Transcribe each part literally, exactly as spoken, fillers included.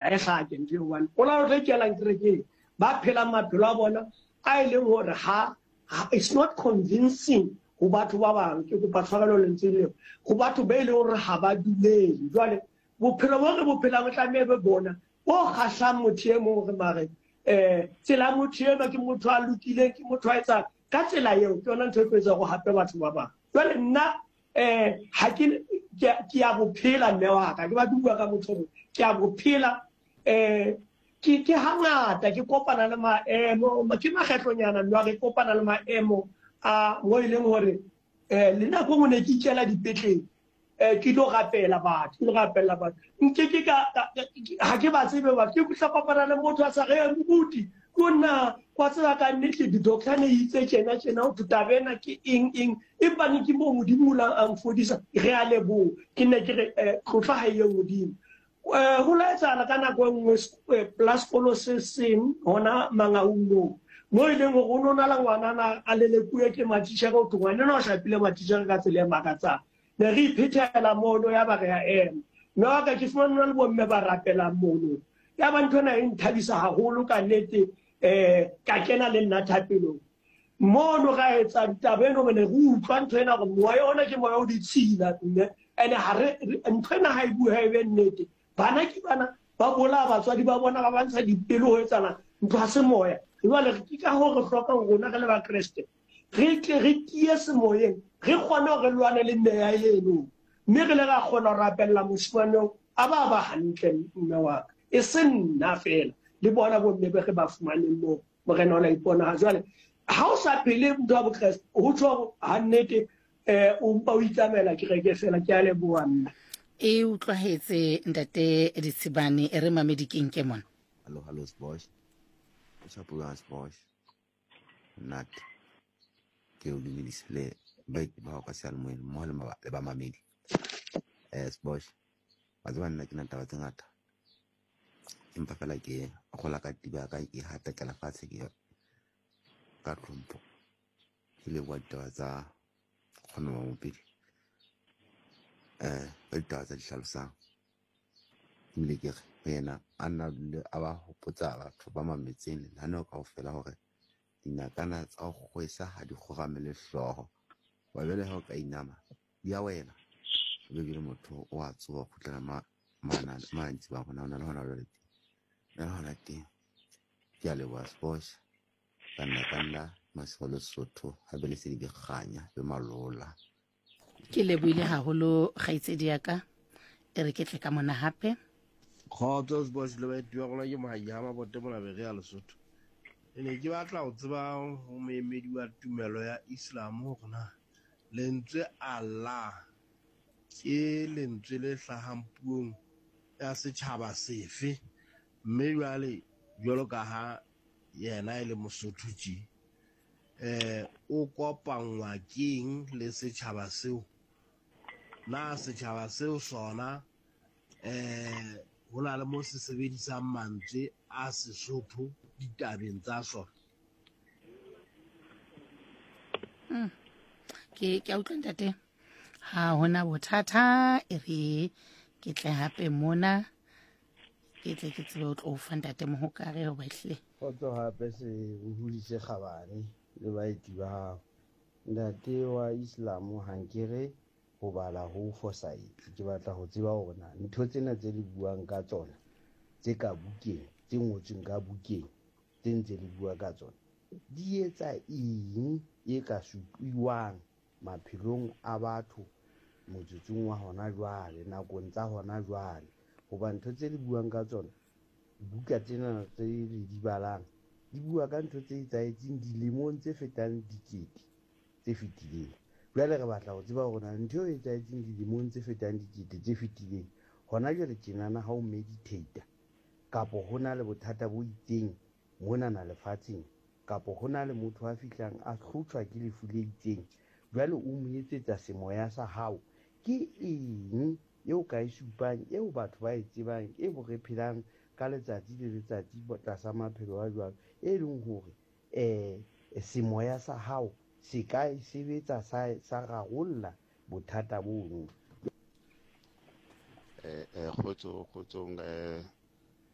e hlake ntho one ola re ke lang kerekeng ba phela maphelo a bona a ile hore ha it's not convincing go batho ba bang ke go patshwarelo lentse le go batho ba ile hore ha ba dumele jwale bophelo bo re bophela mo tla mebe bona o khahlang motho e mo re mare eh tsela motho ena ke motho a lokile ke motho a etsa ka tsela eo ke yona ntho e etsa go hape batho ba bang jwale nna eh ha ke ke ya bophela mme wa ka ke ba bua ka motho ke ya bophela eh ke ke hangata ke kopana le maemo ke makgetlonyana mme wa ke kopana le maemo a mo ileng hore eh le nako mo ne ke ikela dipetlele eh ke do rapela batho ke do rapela batho nke ke ka ha ke ba tsebe ba ke butla papana le motho a sa re mbuti kona kwa tsela ka nnete di doctor ne itse tjena tjena o tutabena ke ing ing empa ne ke mo modimula ang fodisa re a lebo ke ne ke re tlotla ha ye modimo eh ho la etsa ka nako nngwe plus poloseseng hona mangaungo mo ile go go nona la ngwana na a lele puye ke matitjhere o tungwana no shapile matitjhere ka tsele makatsa ne re iphethela mono ya ba re ya em no ka ke fumana le bomme ba rapela mono ya ba ntona e nthabisa haholo ka nnete eh ka kena le nna thapelo mono ga etsa tabeno me ne go utlwa ntona go moya ona ke moya o ditshila mme ene ha re ntona ha e bua e be nnete bana ke bana ba bola batswadi ba bona ba bantsha dipelo ho etsana ntho ha se moya jwale ke ka ho re hloka rona re le ba Kriste re tle re tie semoyeng re kgona re lwane le nne ya eno mme re le ga kgona re apella moshwanong a ba ba hantle mme wa ka e se nna fela le bona bo mme be re ba fumaneng mo morena o la ipona ha jwale ha o sa phele motho wa bokreste ho tswa ha nnete eh o mpa o itsamela ke reke fela ke a leboha nna e utlwahetse ntate Ditshibane e re mamedikeng ke mona hallo hallo boys Chapula boys not ke o dumedisele ba ba ka sa mo mo le ba le ba mamedi eh boys ba tswa nna ke na taba tse ngata empa fela ke go la ka tiba ka e hata ka la fatshe ke ka tlhompo ke le wa taba tsa khona mo pele eh e taba tsa dihlalosa le ke yena ana le aba hopotsa batho ba mametseng le hana ka ofela hore dinakana tsa go gwesa ha di gogamele hlogo wa bele ha ka inama ya wena be le motho o a tsoga go tla ma mana mantsi ba bona ona le hona le na hona teng ke a le wa sports kana kana masolo sotho ha bele se di ganya be malola ke leboile haholo kgaitsedi ya ka e re ke tle ka mona hape Khotos boss le ba twa gona ke mahayama bote mona be re ya Lesotho ene ke batla go tseba ho memedi wa tumelo ya Islam gona lentswe Allah ke lentswe le hlahang puong ya setjhaba sefe mme jwale jwalo ka ha yena ile Mosotho tji eh o kopangwa keng le setjhaba seo na setjhaba seo sona eh hona le mo se sebedisang mantswe a Sesotho ditabeng tsa sona mm ke ke utlwa ntate ha hona bothata e re ke tle hape mona ke tle ke tsebe o tlo fa ntate mohokare ho bahle Kgotso hape se o hodise kgabane le baeti ba ntate wa Islam hankere ho bala ho foresight ke batla ho tseba hore na ntho tsena tse di buang ka tsona tse ka bukeng tse ngotsweng ka bukeng tse ntse di bua ka tsona di etsa eng e ka supiwang maphelong a batho motsotsong wa hona jwale nakong tsa hona jwale hoba ntho tse di buang ka tsona buka tsena tse di balang di bua ka ntho tse etsahetseng dilemong tse fetang dikete tse fetileng jwale re batla ho tseba hore na ntho e etsahetseng dilemong tse fetang dikete tse fetileng hona jwale tjenana ha o meditate kapo hona le bothata bo itseng mona na lefatsheng kapo hona le motho a fihlang a hlotshwa ke lefu le itseng jwale o mo etsetsa semoya sa hao ke eng eo ka e supang eo batho ba e tsebang e bo re phelang ka letsatsi le letsatsi tlasa maphelo a jwalo e leng hore eh semoya sa hao se ka e sebetsa sa sa rarolla bothata bono eh eh khotso khotso eh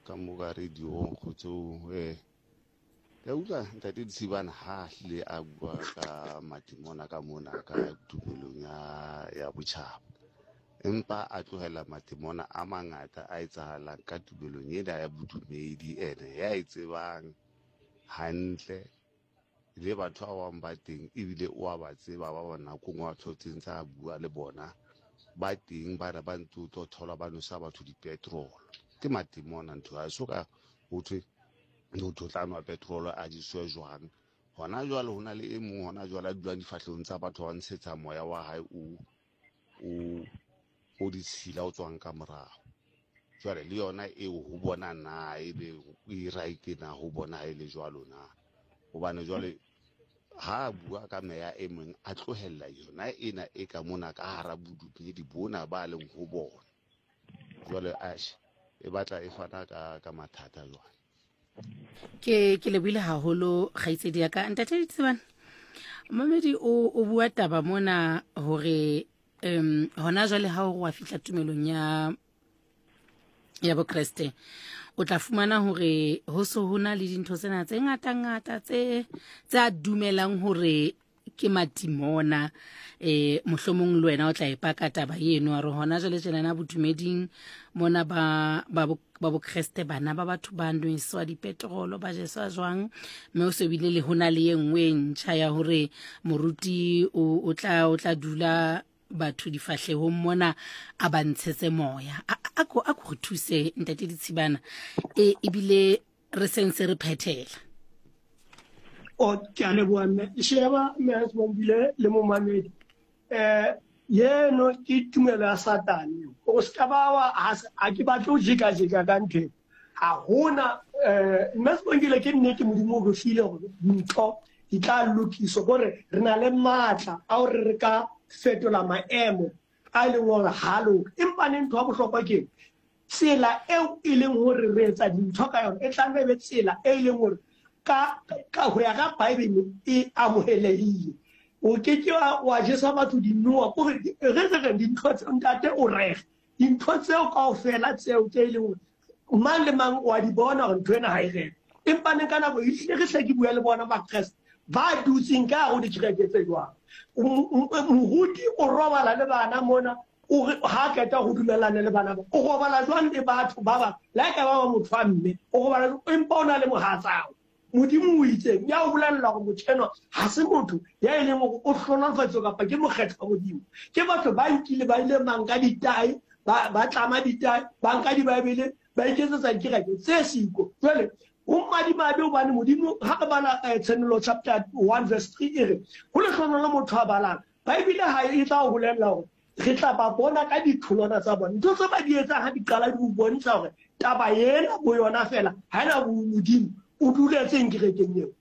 ka mo ka radio go tso eh ya utlwa ntate Disibana ha hle a bua ka matimona ka mona ka tumelong ya ya botjhaba empa a tlohela matimona a mangata a etsahalang ka tumelong ena ya bodumedi ene ya itsebang hantle le batho a wang ba teng ebile o a ba tseba ba bona go ngwa thotseng tsa bua le bona ba teng ba ra ba ntse o thola ba no sa batho di petrol ke matimona ntho a soka ho thwe no tlotlano a petrol a di swe jwang hona jwale hona le e mong hona jwale a dulang difahlong tsa batho ba ntshetsa moya wa hae o o o di tshila o tswang ka morao jwale le yona eo ho bona na e be e right na ho bona e le jwalo na hobane jwale ha bua ka meya e meng a tlohella yona ena e ka mona ka hara bodumedi bona ba leng ho bona jwale ash e batla e fana ka ka mathata jwale ke ke le buile haholo kgaitsedi ya ka ntate Disibana Mamedi o o bua taba mona hore em hona jwale ha o wa fihla tumelong ya ya bo Kriste o tla fumana hore ho so hona le dintho tsena tse ngata ngata tse tsa dumelang hore ke matimona eh mohlomong le wena o tla ipaka taba yeno a re hona jwale tjena bodumeding mona ba ba bo Kriste bana ba batho ba nweswa dipetrolo ba jeswa jwang mme o se bile le hona le engwe ntšha ya hore moruti o tla o tla dula batho difahlehong mona a ba ntshetse moya a go a go thuse ntate Disibana e ebile re sentse re phethela o tsale bone sheba me a tsbombile le mo mamedi eh yeno ke tumelo ya satane o ska ba wa a ke batlo jika jika ka ntwe ha hona eh me tsbongile ke nnete modimo go file go ntho di tla lokiswa gore re na le matla a re re ka fetola maemo a le ngora halo empa ne ntho a bohlokwa ke tsela eo e leng hore re etsa dintho ka yona e tla be tsela e leng hore ka ka ho ya ka Bible e amohelehile o ke ke wa jesa batho di noa gore re re dintho tse ntate o rega dintho tseo kaofela tseo tse leng mang le mang wa di bona gore ntwena ha e re empa ne kana go ile re hle ke bua le bona ba Christ ba dutseng ka go di tshireke tse jwang moruti o robala le bana mona o ha ka ta go dumelana le bana o robala jwang le batho ba ba la ka ba motho a mme o robala empa ona le mohatsao modimo o itseng ya o bolella go motsheno ha se motho ya ile mo o hlonafatso ka pa ke mokgetho modimo ke batho ba nkile ba ile manka ditai ba ba tlama ditai ba nka di Bible ba iketsetsa kereke tse siko jwale o madima be o bane modimo ha ka bana tsenelo chapter one verse three ere go le tlhono le motho a balang Bible ha e tla o bolella go re tla ba bona ka ditholwana tsa bona ntse ba di etsa ha di qala di go bontsha gore taba yena bo yona fela ha ena bo modimo o duletseng kerekeng eo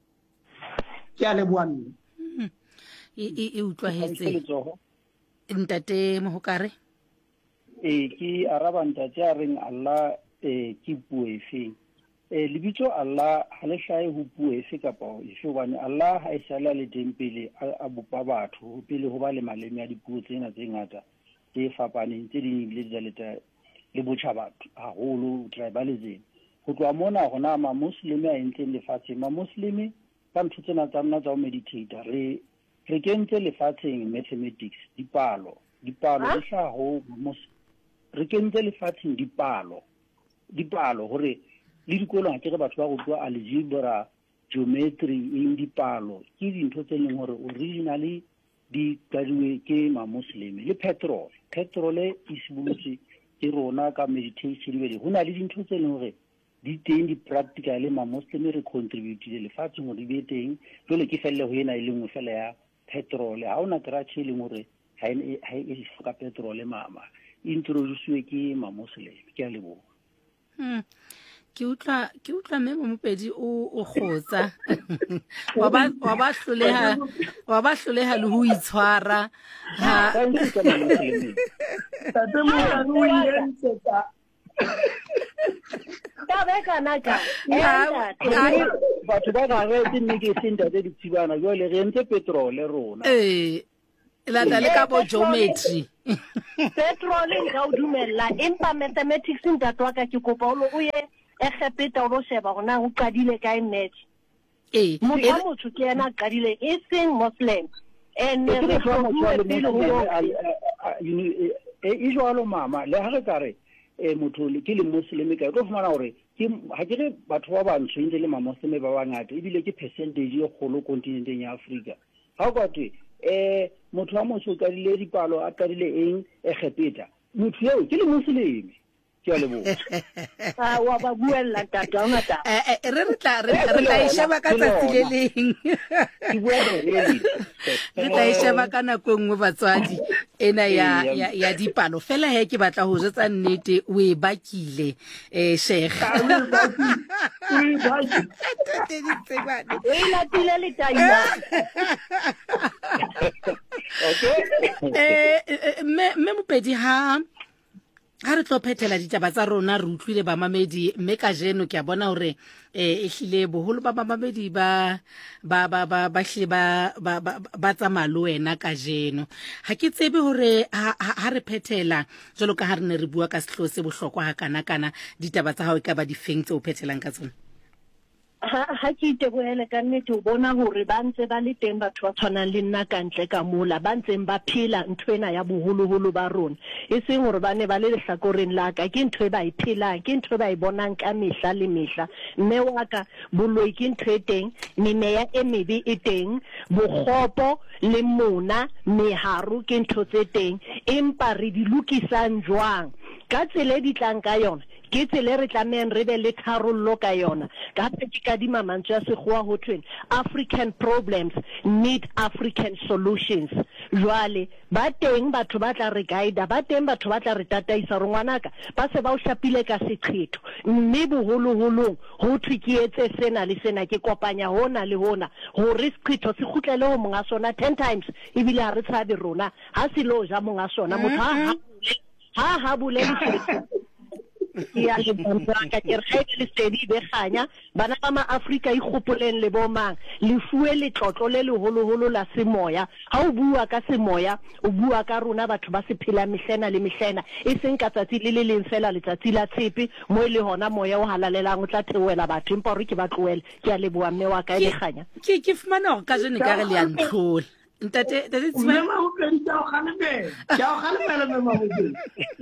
ke a le buane e e utlwahetse ntate Mohokare e ke araba ntate a reng Allah e ke puefe e libitso Allah ha le hlae ho puefe kapa efe hobane Allah ha e sala le tempele a bopa batho pele ho ba le maleme a dipuo tsena tse ngata tse fapaneng tse ding le dialeta le botjhaba haholo tribalism go tloa mona gona ma muslimi a entseng lefatsheng ma muslimi ka ntho tsena tsa mna tsa o meditate re re kentse lefatsheng mathematics dipalo dipalo le hlaho re kentse lefatsheng dipalo dipalo hore le dikolo ha ke re batho ba go tloa algebra geometry in dipalo ke dintho tse leng hore originally di kadiwe ke ma muslimi le petrol petrol e isibulutse ke rona ka meditation be ho na le dintho tse leng hore di teng di practical ma muslimi re contribute le lefatsheng hore di be teng jole ke felle ho ena e lengwe fela ya petrol ha ona crash e leng hore ha e fuka petrol mama introduce ke ma muslimi ke a lebo hm ke utla ke utla me mo mopedi o o khotsa wa ba wa ba hloleha wa ba hloleha le ho itshwara ha ka tate mo ka no yentse ka ta be kana ka batho ba ga re tenne ke tsinda tse di tsibana jole re ntse petrol rona eh la tla le ka bo geometry petrol e ga o dumella empa mathematics ntatwa ka ke kopa o ye e khepeta o lo sheba gona o qadile ka net eh motho a motho ke yena a qadile e seng Muslim and re re pele ho e jwalo mama le ha re kare e motho le ke le Muslim ka tlo fumana hore ke ha ke re batho ba bantsho ntse le maMuslim ba bangata e bile ke percentage e kgolo kontinenteng ya Afrika ha o kwatwe eh motho wa motho ka dile dipalo a qadile eng e khepeta motho eo ke le Muslim ke a lebo ah wa ba buella tata ona ta eh re re tla re tla isheba ka tsatsi le leng ke bua really re tla isheba ka nako nngwe batswadi ena ya ya dipalo fela he ke batla ho jetsa nnete o e bakile eh Sheikh o e bakile e la tile le taina okay eh me me mopedi ha ha re tlo phethela ditaba tsa rona re utlwile ba mamedi mme ka jeno ke a bona hore eh ehlile boholo ba mamedi ba ba ba ba ba hle ba ba tsa malo wena ka jeno ha ke tsebe hore ha re phethela jalo ka ha re ne re bua ka sehlo se bohlokwa ha kana kana ditaba tsa hao ka ba di feng tse o phethelang ka tsona ha ha ke iteboele ka nnete o bona hore ba ntse ba le teng batho ba tshwanang le nna ka ntle ka mola ba ntseng ba phela nthwena ya boholoholo ba rona e seng hore ba ne ba le lehlakoreng la ka ke ntwe ba e phelang ke ntwe ba e bonang ka mehla le mehla mme wa ka boloi ke ntwe teng memeya e mebe e teng bokgopo le mona meharu ke ntho tse teng empa re di lokisang jwang ka tsele di tlang ka yona ke tsele re tlameng re be le tharollo ka yona ka pe ke ka di mamantse ya sekgowa ho thweng African problems need African solutions jwale ba teng batho ba tla re guide ba teng batho ba tla re tataisa re ngwanaka ba se ba o shapile ka seqhetho mme boholoholong ho thwe ke etse sena le sena ke kopanya hona le hona hore seqhetho se khutlele ho monga sona ten times ebile ha re tshabe rona ha se lo ja monga sona motho ha ha ha bulele ya le bontsha ka ke re le sedi be ganya bana ba ma Afrika ikgopoleng le bomang le fuwe le tlotlo le le holo holo la semoya ha o bua ka semoya o bua ka rona batho ba se phela mehlena le mehlena e seng ka tsatsi le le leng fela letsatsi la tshepe mo le hona moya o halalelang o tla theoela batho empa re ke ba tloela ke a le bua mme wa ka e le ganya ke ke fumana go ka jene ka re le ya ntlola ntate ntate tsima mama o pedi tsa o khalemela ya o khalemela mama mo ke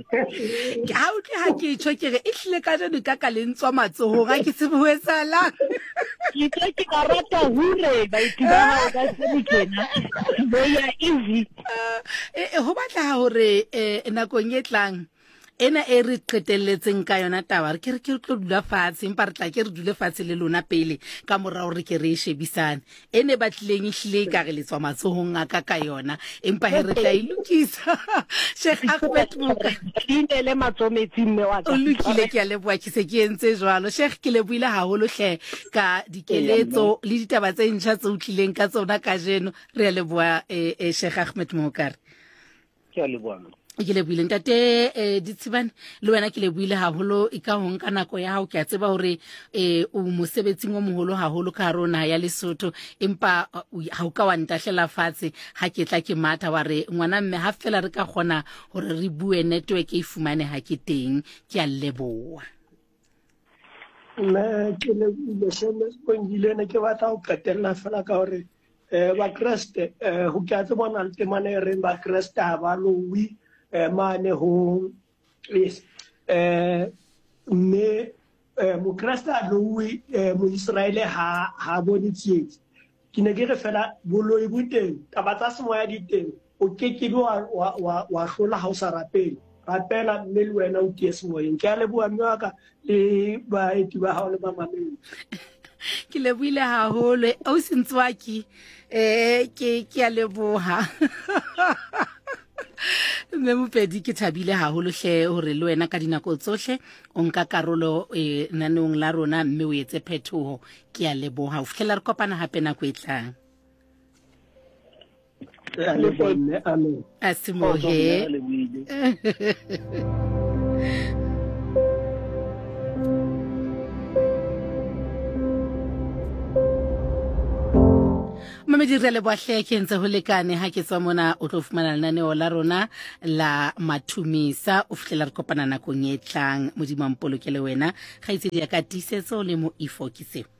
ha o tle ha ke tsho ke re e hlile ka jeno ka ka lentswa matsoho ga ke se boetsala ke tla ke ka rata hure ba itiba ha o ka se kena be ya easy eh ho batla hore eh nakong e tlang ena e re qetelletseng ka yona taba re ke re ke tlo dula fatshe empa re tla ke re dule fatshe le lona pele ka morao re ke re shebisane ene ba tlileng ehlile ka re letswa matsohong a ka ka yona empa he re tla ilukisa Sheikh Ahmed Muka le matsometsi mme wa ka o lokile ke a leboa ke se ke entse jwalo Sheikh ke le buile haholo hle ka dikeletso le ditaba tse ntjha tse o tlileng ka tsona ka jeno re a leboa eh Sheikh Ahmed Muka ke a leboa ke le buile ntate eh ditshibane le wena ke le buile haholo e ka ho nka nako ya hao ke a tseba hore eh o mosebetsing o moholo haholo ka rona ya Lesotho empa ha o ka wa ntahlela fatshe ha ke tla ke matha wa re ngwana mme ha fela re ka gona hore re bue network e fumane ha ke teng ke a leboa nna ke le buile sheme bongile ne ke batla ho qetella fela ka hore eh ba Kriste eh ho ke a tsebona le temane re ba Kriste ba lo wi mane ho is eh me mo Krista lowi mo Israele ha ha bone tsietsi ke ne ke re fela boloi boteng taba tsa semoya di teng o ke ke wa wa wa hlola ha o sa rapele rapela mme le wena o tie semoyeng ke a leboa mme wa ka le ba eti ba ha le ba mamedi ke le buile haholo o sentswaki eh ke ke a leboha mme mopedi ke thabile haholo hle hore le wena ka dinako tsohle o nka karolo e nanong la rona mme o etse phethoho ke a leboha o fihlela re kopana hape nako e tlang amen asimohe Mohlokomedi re le bohle ke ntse ho lekane ha ke tswa mona o tlo fumana lenaneo la rona la Mathumisa o fihlela re kopana nakong e tlang. Modimo a mpolokele wena ga itse di ya ka tisetso le mo ifo ke seo.